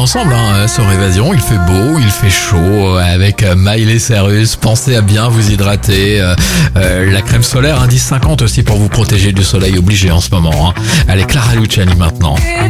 ensemble sur Évasion. Il fait beau, il fait chaud avec Miley Cyrus. Pensez à bien vous hydrater. La crème solaire indice 50 aussi pour vous protéger du soleil obligé en ce moment. Allez, Clara Luciani maintenant.